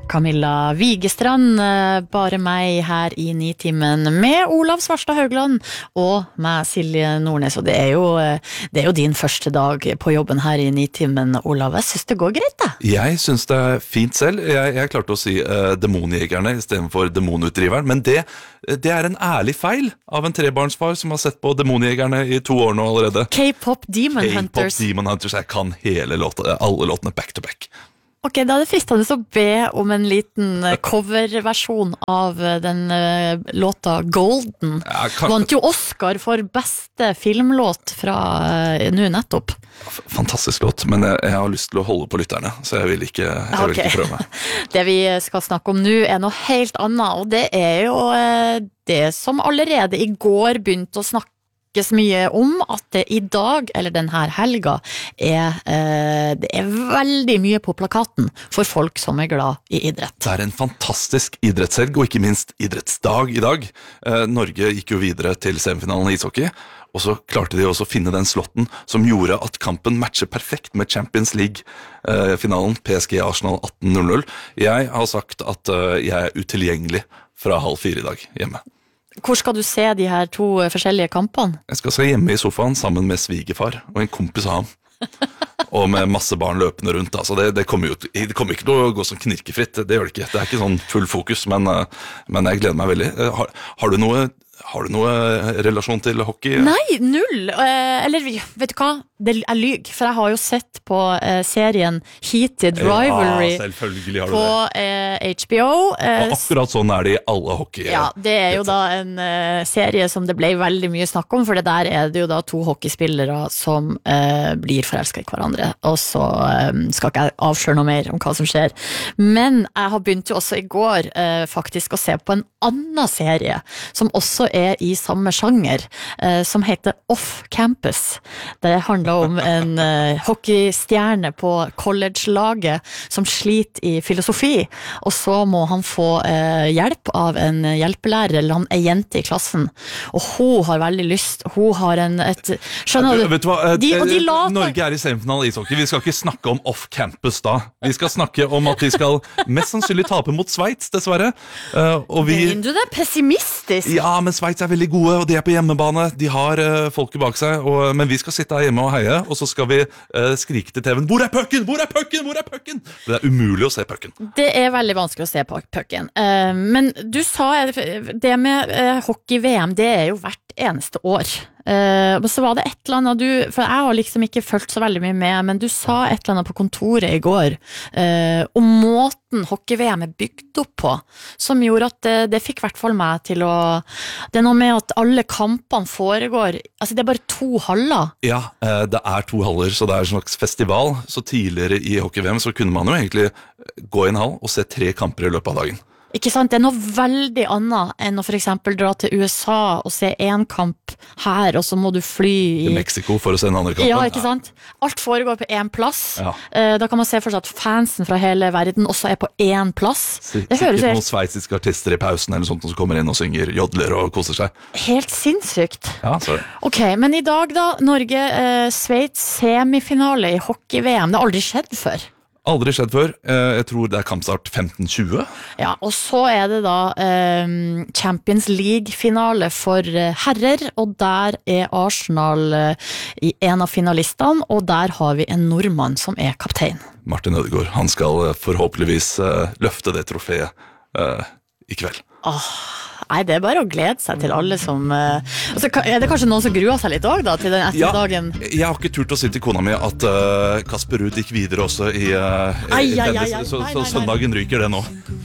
Camilla Vigestrand, bare meg her i Nitimen med Olav Svarstad Haugland og meg Silje Nordnes, og det er jo din første dag på jobben her i Nitimen, Olav. Jeg synes det går greit da. Jeg synes det er fint selv. Jeg klarte å si demonjegerne i stedet for demonutdriveren, men det er en ærlig feil av en trebarnsfar som har sett på demonjegerne i 2 år nå allerede. K-pop Demon Hunters. K-pop Demon Hunters, jeg kan alle låtene back to back. Ok, da er det fristende å be om en liten coverversjon av den låta Golden. Vant jo Oscar for beste filmlåt fra nå nettopp. Fantastisk låt, men jeg har lyst til å holde på lytterne, så jeg vil ikke prøve meg. Det vi skal snakke om nå er noe helt annet, og det er jo det som allerede i går begynte å snakke mye om, at det i dag, eller denne helga, det er veldig mye på plakaten for folk som er glad i idrett. Det er en fantastisk idrettshelg, og ikke minst idrettsdag i dag. Norge gikk jo videre til semifinalen i ishockey, og så klarte de også å finne den slotten som gjorde at kampen matcher perfekt med Champions League-finalen, PSG Arsenal 18:00. Jeg har sagt at jeg er utilgjengelig fra 3:30 i dag hjemme. Hvor skal du se de her 2 forskjellige kampene? Jeg skal se hjemme i sofaen sammen med svigerfar og en kompis av ham. Og med masse barn løpende rundt da. Så det kommer ikke til å gå sånn knirkefritt. Det gjør det ikke. Det er ikke sånn full fokus, men jeg gleder meg veldig. Har du noe relasjon til hockey? Nei, null. Eller vet du hva? Jeg lyg, for jeg har jo sett på serien Heated Rivalry på HBO. Og akkurat sånn er det i alle hockey. Ja, det er jo da en serie som det ble veldig mye snakk om, for det der er det jo da 2 hockeyspillere som blir forelsket i hverandre, og så skal ikke jeg avsløre noe mer om hva som skjer. Men jeg har begynt jo også i går faktisk å se på en annen serie som også er i samme sjanger, som heter Off Campus. Det handler om en hockeystjerne på college-laget som sliter i filosofi, og så må han få hjelp av en hjelpelærer, eller han er jente i klassen, og hun har veldig lyst, hun har skjønner du? Vet du hva, Norge er i semifinale i ishockey, vi skal ikke snakke om Off Campus da, vi skal snakke om at vi skal mest sannsynlig tape mot Schweiz, dessverre. Mener du det? Pessimistisk? Ja, men Schweiz er veldig gode, og de er på hjemmebane, de har folket bak seg, men vi skal sitte her hjemme og heie, og så skal vi skrike til TV-en, hvor er pucken? Hvor er pucken? Hvor er pucken? Det er umulig å se pucken. Det er veldig vanskelig å se pucken. Men du sa, det med hockey-VM, det er jo hvert eneste år. Men så var det et eller annet for jeg har liksom ikke følt så veldig mye med, men du sa et eller annet på kontoret i går om måten hockey-VM er bygd opp på, som gjorde at det fikk i hvert fall meg til å, det er noe med at alle kampene foregår, altså det er bare 2 haller. Ja, det er 2 haller, så det er en slags festival. Så tidligere i hockey-VM så kunne man jo egentlig gå i en hall og se 3 kamper i løpet av dagen. Ikke sant? Det er noe veldig annet enn å for eksempel dra til USA og se en kamp her, og så må du fly til Mexico for å se en andre kamp. Ja, ikke sant? Alt foregår på en plass. Ja. Da kan man se for seg at fansen fra hele verden også er på en plass. Sikkert noen sveitsiske artister i pausen eller sånt som kommer inn og synger jodler og koser seg. Helt sinnssykt. Ja, sorry. Ok, men i dag da, Norge, Sveits semifinale i hockey-VM, det har aldri skjedd før. Aldri skjedd før. Jeg tror det er kampstart 15:20. Ja, og så er det da Champions League-finale for herrer, og der er Arsenal i en av finalistene, og der har vi en nordmann som er kaptein. Martin Ødegaard, han skal forhåpentligvis løfte det trofeet i kveld. Nei, det er bare å glede seg til alle som og så er det kanskje noen som gruer seg litt også da, til den etterdagen. Ja, jeg har ikke turt å si til kona mi at Kasper Ruud gikk videre også i så søndagen ryker det nå.